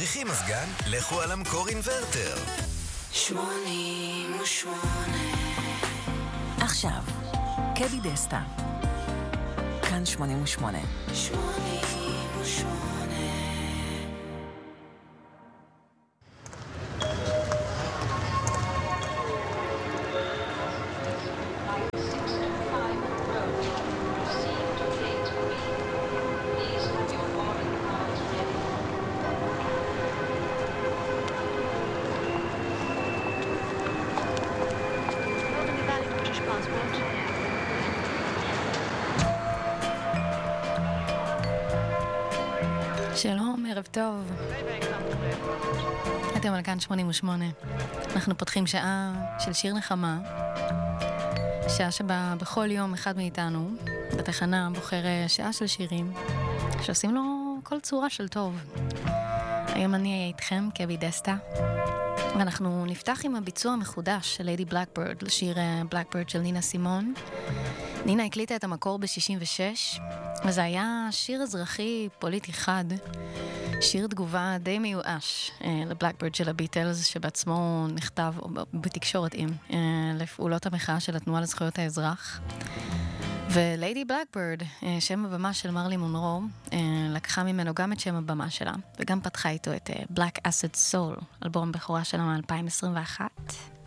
צריכים מזגן? לכו על המקור אינוורטר. 88 עכשיו, קבי דסטה. כאן 88. 88 שלום, ערב טוב. אתם על כאן 88. אנחנו פותחים שעה של שיר נחמה. שעה שבה בכל יום אחד מאיתנו בתחנה בוחר שעה של שירים שעושים לו כל צורה של טוב. היום אני אהיה איתכם, קבי דסטה. ואנחנו נפתח עם הביצוע המחודש של ליידי בלקבירד לשיר בלקבירד של נינה סימון. נינה הקליטה את המקור ב-66, וזה היה שיר אזרחי פוליטי חד, שיר תגובה די מיואש לבלקבירד של הביטלס, שבעצמו נכתב בתקשורת עם לפעולות המחאה של התנועה לזכויות האזרח. וליידי בלקבירד, שם הבמה של מרלי מונרו, לקחה ממנו גם את שם הבמה שלה, וגם פתחה איתו את Black Acid Soul, אלבום בכורה שלה מ-2021.